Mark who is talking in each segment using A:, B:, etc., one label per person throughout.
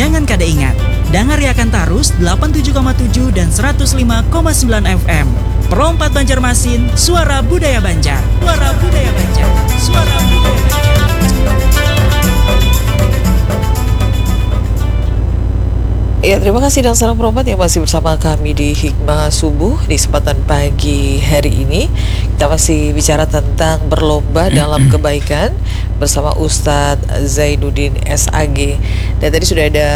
A: Jangan kada ingat, dengar akan tarus 87,7 dan 105,9 FM. Pro 4 Banjarmasin, suara budaya Banjar. Suara budaya Banjar. Suara budaya Banjar.
B: Ya, terima kasih dan salam Pro 4 yang masih bersama kami di Hikmah Subuh. Di kesempatan pagi hari ini kita masih bicara tentang berlomba dalam kebaikan bersama Ustadz Zainuddin SAG. Dan tadi sudah ada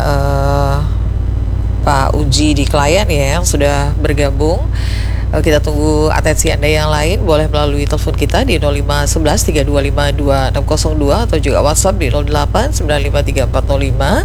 B: Pak Uji di Klayan ya yang sudah bergabung. Kita tunggu atensi Anda yang lain. Boleh melalui telepon kita di 0511 325 2602 atau juga WhatsApp di 08953405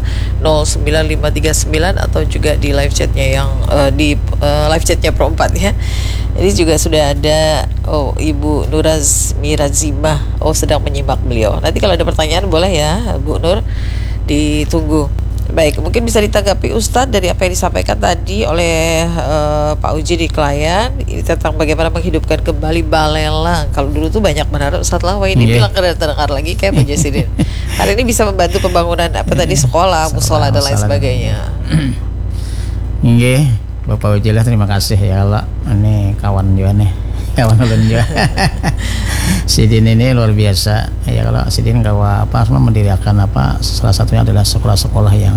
B: 09539 atau juga di live chatnya yang di live chatnya Pro 4 ya. Jadi juga sudah ada Ibu Nuraz Mirazimah sedang menyimak beliau. Nanti kalau ada pertanyaan boleh ya Bu Nur, ditunggu. Baik, mungkin bisa ditanggapi Ustadz dari apa yang disampaikan tadi oleh Pak Uji di Klayan tentang bagaimana menghidupkan kembali Balela. Kalau dulu tuh banyak berharap Ustadz lah, wah ini bilang terdengar lagi kayak Pak Jasidin. Hari ini bisa membantu pembangunan sekolah, musola dan lain sebagainya.
C: Nggih, Bapak Uji lah terima kasih ya Allah. Ini kawan juga nih, kawan ulun juga. Sidin ini luar biasa ya, kalau Sidin semua mendirikan salah satunya adalah sekolah-sekolah yang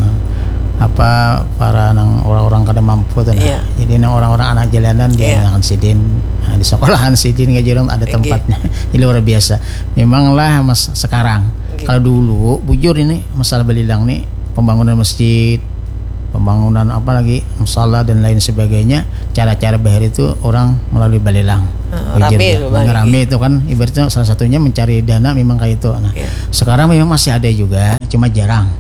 C: para orang-orang kada mampu tuh. Yeah. Jadi orang-orang anak jalanan dia dengan Sidin di sekolahan Sidin ngajarin ada tempatnya. Ini luar biasa. Memanglah sekarang kalau dulu bujur ini masalah Balilang nih, pembangunan masjid, pembangunan musola dan lain sebagainya, cara-cara bahar itu orang melalui Balilang. Rame itu kan ibaratnya salah satunya mencari dana memang kayak itu. Nah, sekarang memang masih ada juga, cuma jarang.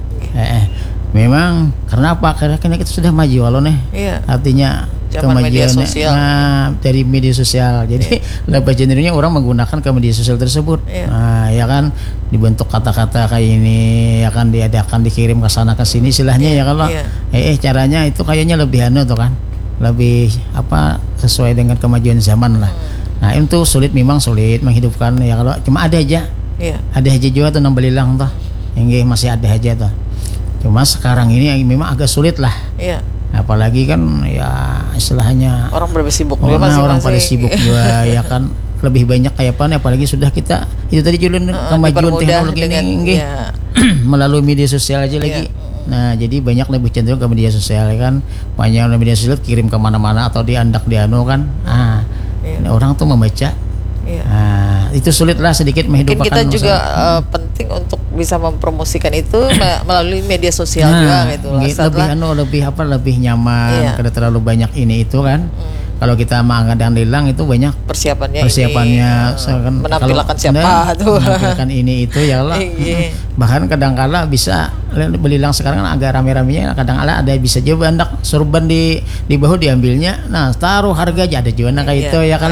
C: Memang karena apa? Karena kita sudah maju kalau nih. Artinya kemajuan dari media sosial. Jadi lebih cenderungnya orang menggunakan ke media sosial tersebut. Nah, ya kan dibentuk kata-kata kayak ini, ya kan diadakan dikirim ke sana ke sini istilahnya ya kalau caranya itu kayaknya lebih tuh kan. Lebih sesuai dengan kemajuan zaman lah. Nah, itu memang sulit menghidupkan ya kalau cuma ada aja. Ada aja juga tuh Balilang tuh. Yang masih ada aja tuh. Cuma sekarang ini memang agak sulit lah. Apalagi kan ya istilahnya
B: orang bersibuk
C: orang pada sibuk juga ya kan, lebih banyak kayak apalagi sudah kita itu tadi jualan kemajuan teknologi ini melalui media sosial aja lagi. Nah, jadi banyak lebih cenderung ke media sosial ya kan, banyak media sosial kirim kemana-mana atau diandak kan. Orang tuh membaca. Nah, itu sulitlah sedikit menghidupkan.
B: Mungkin kita juga penting untuk bisa mempromosikan itu melalui media sosial juga gitu.
C: Lebih nyaman, kada terlalu banyak ini itu kan. Kalau kita mengadakan lelang itu banyak persiapannya
B: menampilkan siapa tuh.
C: Menampilkan ini itu ya Allah. Bahkan kadang-kala bisa belilang sekarang kan agak rame-ramenya, kadang-kala ada bisa juga andak sorban di bahu diambilnya. Nah, taruh harga aja ada juga kayak itu ya kan.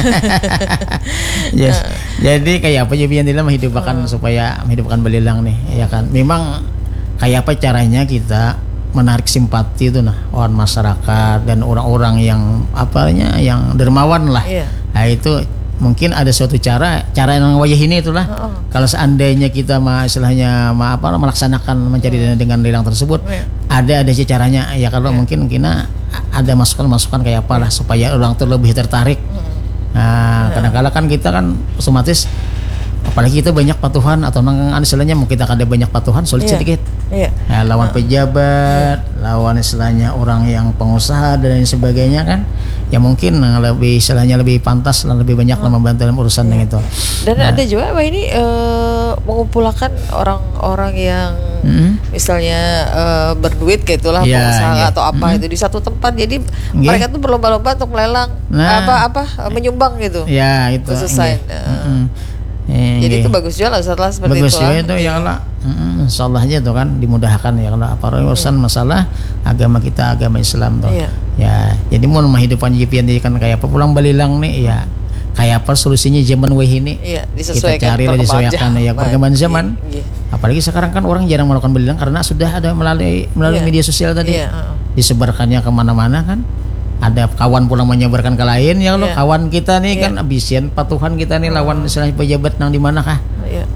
C: Jadi kayak apa yang dia menghidupkan supaya menghidupkan belilang nih ya kan. Memang kayak apa caranya kita menarik simpati itu orang masyarakat dan orang-orang yang yang dermawan lah. Nah, itu mungkin ada suatu cara yang wajah ini itulah. Kalau seandainya kita istilahnya melaksanakan mencari dana dengan lelang tersebut, ada caranya ya. Kalau mungkin ada masukan kayak apalah supaya orang tuh lebih tertarik. Nah, kadang-kadang kan kita kan otomatis apalagi kita banyak patuhan atau istilahnya mau kita ada banyak patuhan sulit sedikit. Nah, lawan pejabat, lawan istilahnya orang yang pengusaha dan lain sebagainya kan, ya mungkin lebih istilahnya lebih pantas dan lebih banyak membantu dalam urusan yang itu.
B: Dan ada juga ini mengumpulkan orang-orang yang misalnya berduit gitulah, pengusaha atau apa itu di satu tempat. Jadi mereka tuh berlomba-lomba untuk melelang menyumbang gitu.
C: Ya, itu.
B: Khususnya. Jadi itu bagus juga lah setelah seperti
C: bagus itu. Bagus itu ya Allah. Insyaallah aja tuh kan dimudahkan ya kalau urusan masalah agama kita, agama Islam tuh. Ya, jadi mau menghidupkan JPN kan kayak apa pulang Balilang nih ya. Kayak apa solusinya zaman ini? Kita cari disesuaikan ya perkembangan zaman. Apalagi sekarang kan orang jarang melakukan Balilang karena sudah ada melalui media sosial tadi. Disebarkannya kemana-mana kan. Ada kawan pulang menyebarkan ke lain ya lo kawan kita nih kan abisian patuhan kita nih lawan istilahnya pejabat nang di mana kah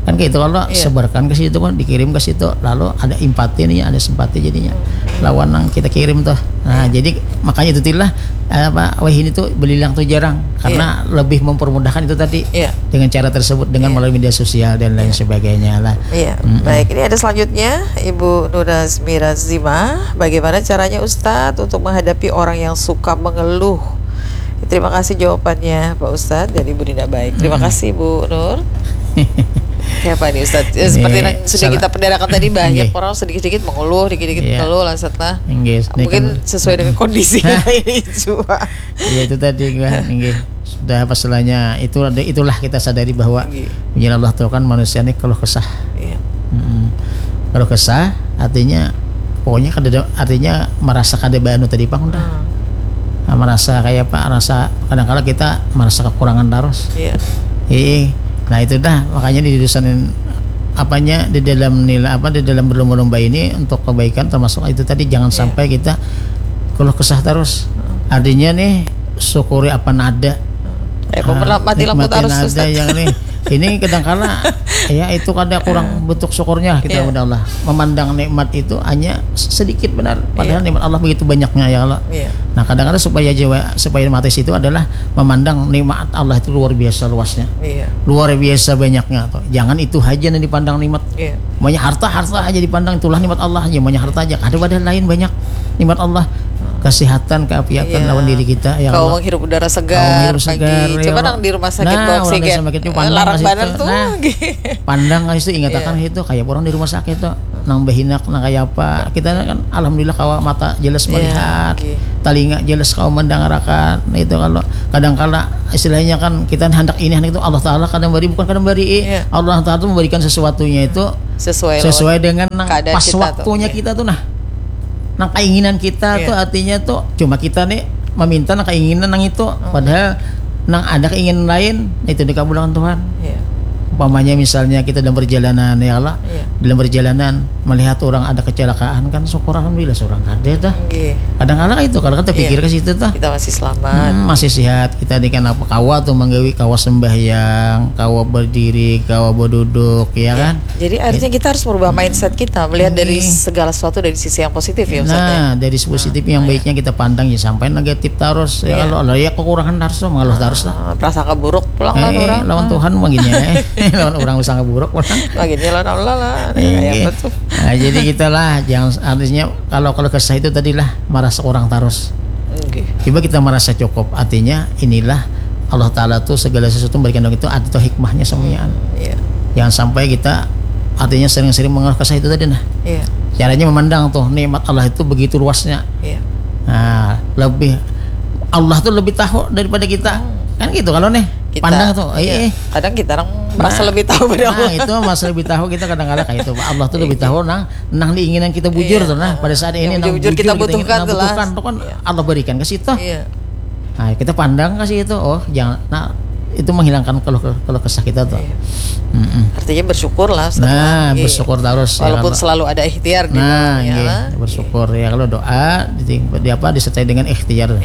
C: Kan gitu kalau sebarkan ke situ kan, dikirim ke situ, lalu ada empati nih, ada simpati jadinya lawan yang kita kirim tuh. Nah jadi makanya itu tilah ini tuh belilang tuh jarang karena lebih mempermudahkan itu tadi dengan cara tersebut, dengan melalui media sosial dan lain sebagainya lah.
B: Baik, ini ada selanjutnya Ibu Nurasmira Zima. Bagaimana caranya Ustadz untuk menghadapi orang yang suka mengeluh? Terima kasih jawabannya Pak Ustadz dari Ibu Dinda Baik. Terima kasih Bu Nur. Siapa nih Ustadz? Seperti yang sudah kita pendarakan tadi, banyak orang sedikit-sedikit mengeluh, dikit-dikit mengeluh lah setelah mungkin sesuai dengan kondisi ini juga.
C: Ya itu tadi sudah pasalnya itulah kita sadari bahwa menjadi Allah Ta'ala kan manusia ini kalau kesah. Kalau kesah artinya pokoknya artinya merasa kadebanu tadi Bang udah. Merasa kayak rasa kadang-kadang kita merasa kekurangan terus. Nah itu dah makanya didesainin apanya di dalam nilai di dalam berlomba-lomba ini untuk kebaikan, termasuk itu tadi jangan sampai kita kalau kesah terus. Artinya nih syukuri apa nada.
B: Mati lampu terus
C: yang ini kadang-kala itu kada kurang bentuk syukurnya kita kepada Allah. Memandang nikmat itu hanya sedikit benar, padahal nikmat Allah begitu banyaknya ya Allah. Nah kadang-kadang supaya mati situ adalah memandang nikmat Allah itu luar biasa luasnya, luar biasa banyaknya. Jangan itu aja yang dipandang nikmat. Banyak harta aja dipandang itulah nikmat Allah aja, banyak harta aja. Ada badan lain banyak nikmat Allah. Kesehatan, keapiatan lawan diri kita ya
B: Allah. Kau menghirup udara segar, coba nang di rumah sakit bawa oksigen, larang badan tuh.
C: Pandang itu ingatakan itu kayak orang di rumah sakit tuh nang behinak nang kayak apa. Kita kan alhamdulillah kawa mata jelas melihat, telinga jelas kawa mendengarkan. Nah itu kalau kadang-kala istilahnya kan kita hendak ini hendak itu Allah Ta'ala kadang beri bukan kadang beri. Allah Ta'ala tuh memberikan sesuatunya itu sesuai dengan pas waktunya kita tuh nah keinginan kita tuh artinya tuh cuma kita nih meminta keinginan nang itu padahal nang ada keinginan lain itu dikabulkan Tuhan. Umpamanya misalnya kita dalam perjalanan ya Allah, dalam perjalanan melihat orang ada kecelakaan kan syukur alhamdulillah seorang kada dah. Kadang-kadang itu kalau kita pikir ke situ tuh
B: kita masih selamat,
C: masih sehat, kita di kan apa kawa tuh menggawi kawa sembahyang, kawa berdiri, kawa berduduk ya kan.
B: Jadi artinya kita harus merubah mindset kita, melihat dari segala sesuatu dari sisi yang positif ya Ustaz.
C: Nah, dari positif yang baiknya kita pandang ya sampai negatif terus ya kalau Allah ya kekurangan harus mengeluh terus lah.
B: Prasangka buruk pulang lah orang.
C: Lawan Tuhan begini lawan orang usang buruk orang
B: bagiannya lawan Allah lah.
C: Nah, jadi kita lah jangan artinya kalau kesah itu tadilah merasa orang terus. Coba kita merasa cukup, artinya inilah Allah Ta'ala tuh segala sesuatu memberikan itu atau hikmahnya semuanya. Jangan sampai kita artinya sering-sering mengeluh kesah itu tadi caranya memandang tuh nikmat Allah itu begitu luasnya. Nah lebih Allah tuh lebih tahu daripada kita kan gitu kalau kita pandang tuh
B: kadang kita merasa lebih tahu pada Allah.
C: Itu masa lebih tahu kita kadang-kadang kayak itu Allah tuh lebih tahu nang diinginan kita bujur tuh pada saat ini nang
B: bujur kita butuhkan tuh
C: kan Allah berikan ke situ. Nah kita pandang ke situ jangan itu menghilangkan kalau kesah kita tuh.
B: Artinya bersyukur lah.
C: Bersyukur terus
B: walaupun selalu ada ikhtiar di dalamnya.
C: Bersyukur ya kalau doa disertai dengan ikhtiar.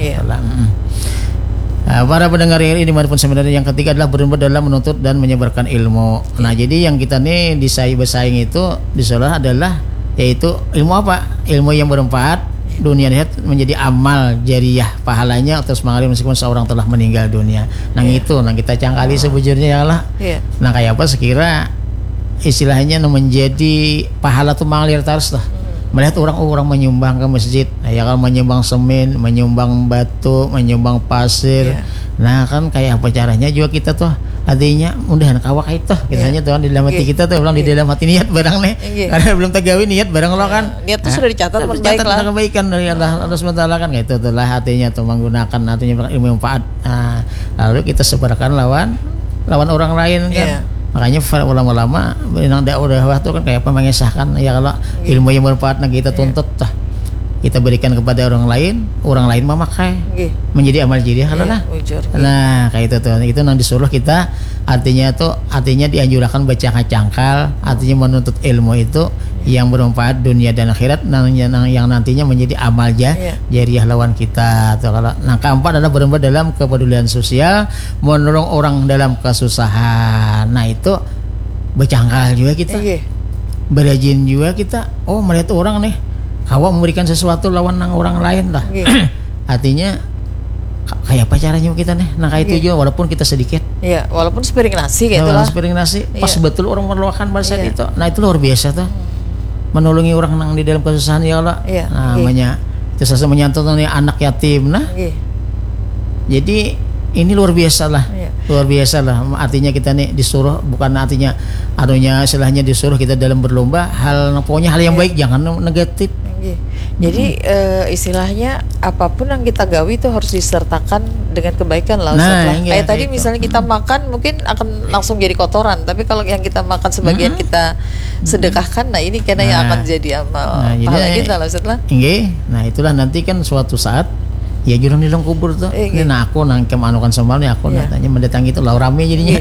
C: Para pendengar ini dimanapun sebenarnya yang ketiga adalah berlomba dalam menuntut dan menyebarkan ilmu. Nah jadi yang kita nih bersaing itu di sekolah adalah yaitu ilmu apa? Ilmu yang bermanfaat dunia akhirat menjadi amal jariah pahalanya terus mengalir meskipun seorang telah meninggal dunia. Itu kita cangkali sebujurnya ya Allah. Nah kayak apa sekira istilahnya menjadi pahala tuh mengalir terus lah. Melihat orang-orang menyumbang ke masjid, ya kan menyumbang semen, menyumbang batu, menyumbang pasir. Nah kan kayak apa caranya juga kita tuh artinya mudahan kawak itu kita hanya Tuhan di dalam hati kita tuh ulang di dalam hati niat barang nih karena belum tergawi niat barang lo kan
B: niat itu sudah dicatat
C: kebaikan dari Allah SWT kan gitu itulah hatinya tuh menggunakan hatinya ilmu manfaat. Nah lalu kita sebarkan lawan orang lain kan. Makanya ulama-ulama benang dakwah itu kan kayak apa mengisahkan ya kalau ilmu yang bermanfaat kita tuntut kita berikan kepada orang lain memakai menjadi amal jariah kalau nah kayak itu nang disuruh kita artinya dianjurkan baca cangkal artinya menuntut ilmu itu yang bermanfaat dunia dan akhirat yang nantinya menjadi amal jariah lawan kita tuh kalau nah keempat adalah berlomba dalam kepedulian sosial menolong orang dalam kesusahan. Nah itu bercangkal juga kita,
B: Iya.
C: berajin juga kita. Oh, melihat orang nih, kawa memberikan sesuatu lawan nang orang lain lah.
B: Iya.
C: Artinya kayak apa caranya kita nih? Nah kayak itu juga walaupun kita sedikit.
B: Iya, walaupun sepiring nasi kayak
C: Nah,
B: itulah.
C: sepiring nasi, pas
B: Iya.
C: betul orang memerlukan pada saat
B: Iya.
C: itu. Nah itu luar biasa tuh. Menolongi orang nang di dalam kesusahan ya Allah.
B: Iya.
C: Nah,
B: Iya.
C: namanya itu sesuatu menyantun anak yatim. Nah,
B: Iya.
C: jadi ini luar biasa lah.
B: Iya.
C: Luar biasa lah. Artinya kita nih disuruh, bukan artinya anunya istilahnya disuruh kita dalam berlomba pokoknya hal yang baik, jangan negatif.
B: Iya. Jadi istilahnya apapun yang kita gawi itu harus disertakan dengan kebaikan lah.
C: Nah,
B: Ustaz lah.
C: iya,
B: Kayak tadi
C: kayak
B: misalnya kita makan mungkin akan langsung jadi kotoran, tapi kalau yang kita makan sebagian kita sedekahkan, nah ini karena yang
C: Nah.
B: akan jadi amal
C: Nah, jadi-
B: pahala kita lah Ustaz lah.
C: Nggih. Nah itulah nanti kan suatu saat ya jurang di dalam kubur tuh.
B: Iya.
C: Nah aku nang kemanukan sembal nih aku
B: Iya.
C: natanya mendatangi itu lau rame jadinya.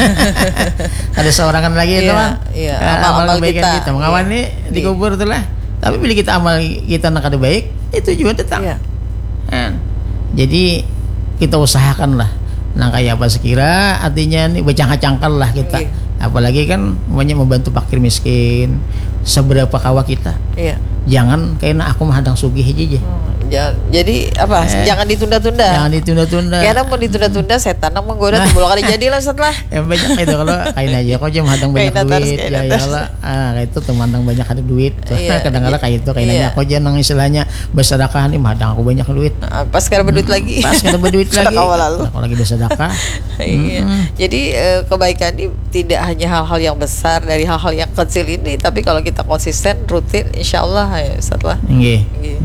C: Ada seorang kan lagi itu
B: Iya,
C: kan.
B: iya.
C: Amal
B: Amal-amal
C: kebaikan
B: kita.
C: kita mengawan
B: Iya.
C: nih di
B: Iya.
C: kubur tuh lah. Tapi bila kita amal kita nak ada baik itu juga datang.
B: Iya.
C: Kan? Jadi kita usahakan lah. Nah kayak apa sekira artinya nih bercangkal-cangkal lah kita.
B: Iya.
C: Apalagi kan banyak membantu fakir miskin. Seberapa kawa kita.
B: Iya.
C: Jangan kayaknya aku menghadang sugih aja.
B: Jadi apa? Jangan ditunda-tunda.
C: Jangan ditunda-tunda.
B: Karena mau ditunda-tunda setan yang menggoda tuh kali jadilah setelah.
C: Yang banyak itu kalau kain aja kok aja menghadang banyak
B: Kain atas,
C: duit
B: kain
C: ya
B: atas.
C: lah kayak itu temandang banyak ada duit.
B: Iya,
C: Kadang-kadang kayak itu kain
B: iya.
C: aja kok aja nang istilahnya bersedekah nih menghadang aku banyak duit.
B: Nah, pas sekarang berduit lagi.
C: Pas kita berduit lagi.
B: Sedekah awal lalu.
C: Kalau lagi bersedekah.
B: Iya. Jadi kebaikan ini tidak hanya hal-hal yang besar dari hal-hal yang kecil ini, tapi kalau kita konsisten, rutin, insya Allah ya setelah.
C: Nggih.
B: Nggih.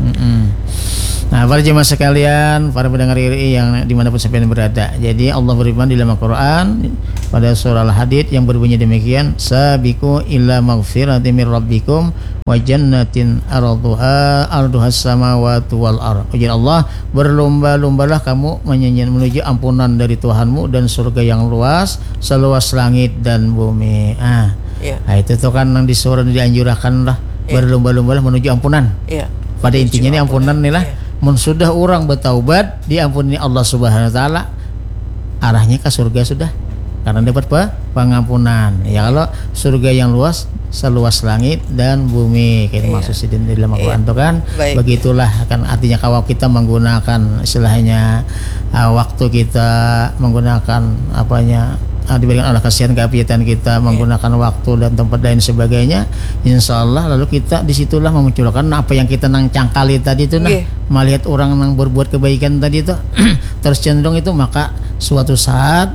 C: Nah, para jemaah sekalian, para pendengar RRI yang dimanapun sampai berada. Jadi Allah berfirman di dalam Al-Quran pada surah Al-Hadid yang berbunyi demikian, Sabiqu illa maghfirati mir rabbikum wa jannatin arduhas samawati wal ard. Ujar Allah, berlomba-lombalah kamu menuju ampunan dari Tuhanmu dan surga yang luas, seluas langit dan bumi.
B: Iya.
C: Nah, itu tuh kan yang disuruh dianjurkan lah, berlomba-lombalah menuju ampunan.
B: Iya.
C: Pada intinya ini ampunan nih lah.
B: Iya.
C: Mun sudah orang bertaubat diampuni Allah Subhanahu wa taala, arahnya ke surga sudah. Karena dapat pengampunan. Ya kalau surga yang luas seluas langit dan bumi. Kayak
B: Iya.
C: maksud sidin di dalam Al-Qur'an tuh kan.
B: Baik.
C: Begitulah kan artinya kalau kita menggunakan istilahnya waktu kita menggunakan apanya diberikan Allah kasihan keapiatan kita menggunakan waktu dan tempat lain sebagainya, insya Allah lalu kita disitulah memunculkan apa yang kita nang cangkali tadi itu nah
B: Iya.
C: melihat orang nang berbuat kebaikan tadi itu terus cenderung itu, maka suatu saat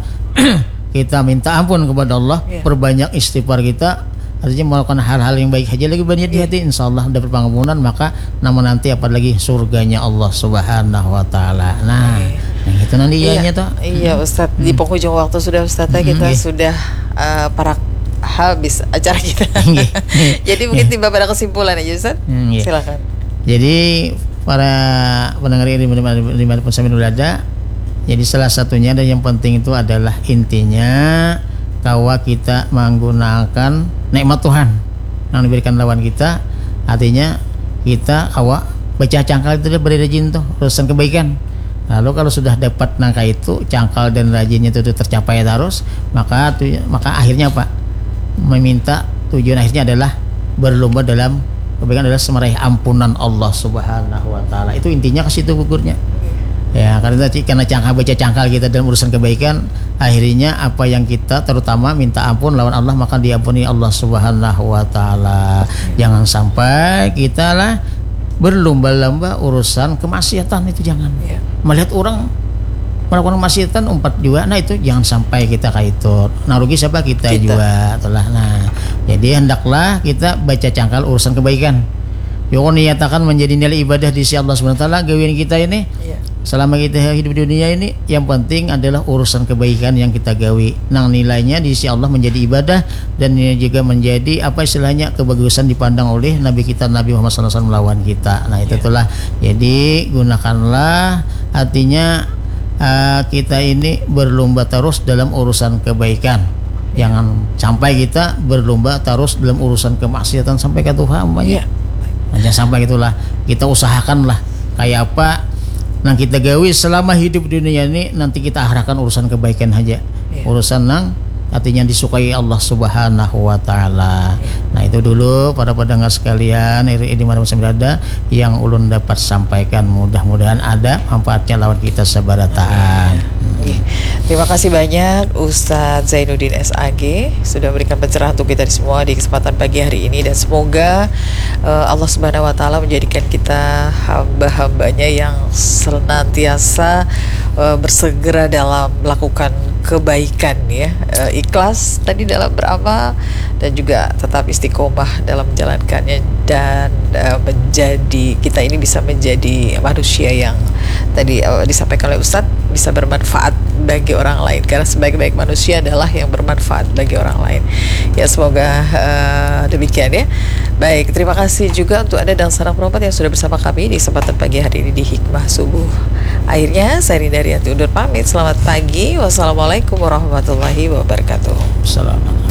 C: kita minta ampun kepada Allah,
B: Iya.
C: perbanyak istighfar kita, artinya melakukan hal-hal yang baik saja lagi banyak di hati, insya Allah dapat pengampunan, maka namun nanti apalagi surganya Allah Subhanahu wa taala. Nah, yang itu nanti ianya tuh.
B: Iya Ustadz, di penghujung waktu sudah Ustadz kita
C: Iya.
B: sudah para habis acara kita.
C: Iya.
B: Jadi mungkin tiba pada kesimpulan aja Ustadz.
C: Iya.
B: Silakan.
C: Jadi para pendengar ini dimanapun sampai berada, jadi salah satunya dan yang penting itu adalah intinya bahwa kita menggunakan nikmat Tuhan yang diberikan lawan kita, artinya kita kawa baca cangkal itu dia berrajin tuh urusan kebaikan. Lalu kalau sudah dapat nangka itu cangkal dan rajinnya itu tercapai terus, maka akhirnya apa? Meminta tujuan akhirnya adalah berlomba dalam kebaikan, adalah meraih ampunan Allah Subhanahu wa taala. Itu intinya ke situ gugurnya. Ya, karena baca cangkal kita dalam urusan kebaikan, akhirnya apa yang kita terutama minta ampun lawan Allah, maka diampuni Allah Subhanahu wa taala. Jangan sampai kita lah berlomba-lomba urusan kemaksiatan, itu jangan.
B: Iya.
C: Melihat orang melakukan kemaksiatan umpat juga, nah itu jangan sampai kita kayak itu. Nah rugi siapa? Kita. Juga telah. Nah, jadi hendaklah kita baca cangkal urusan kebaikan. Yukon nyatakan menjadi nilai ibadah di sisi Allah Subhanahu wa taala gawean kita ini.
B: Iya.
C: Selama kita hidup di dunia ini, yang penting adalah urusan kebaikan yang kita gawi. Nang nilainya di sisi Allah menjadi ibadah, dan ini juga menjadi apa istilahnya kebagusan dipandang oleh Nabi kita Nabi Muhammad SAW melawan kita. Nah itu itulah. Jadi gunakanlah, artinya kita ini berlomba terus dalam urusan kebaikan. Jangan sampai kita berlomba terus dalam urusan kemaksiatan sampai ke Tuhan.
B: Iya.
C: Nah, jangan sampai gitulah. Kita usahakanlah kayak apa nang kita gawi selama hidup di dunia ini, nanti kita arahkan urusan kebaikan aja.
B: Iya.
C: Urusan nang artinya disukai Allah Subhanahu wa taala. Nah, itu dulu para pendengar sekalian RRI dimanapun berada yang ulun dapat sampaikan, mudah-mudahan ada manfaatnya lawan kita sabarataan.
B: Terima kasih banyak Ustadz Zainuddin SAG sudah memberikan pencerahan untuk kita semua di kesempatan pagi hari ini, dan semoga Allah Subhanahu wa taala menjadikan kita hamba-hambanya yang senantiasa bersegera dalam melakukan kebaikan ya, ikhlas tadi dalam beramal dan juga tetap istiqomah dalam menjalankannya, dan menjadi kita ini bisa menjadi manusia yang tadi disampaikan oleh Ustadz bisa bermanfaat bagi orang lain, karena sebaik-baik manusia adalah yang bermanfaat bagi orang lain. Ya, semoga demikian ya. Baik, terima kasih juga untuk Anda dan sarang perempat yang sudah bersama kami di kesempatan pagi hari ini di Hikmah Subuh. Akhirnya saya Rinda Rianti undur pamit. Selamat pagi. Wassalamualaikum warahmatullahi wabarakatuh.
C: Assalamualaikum.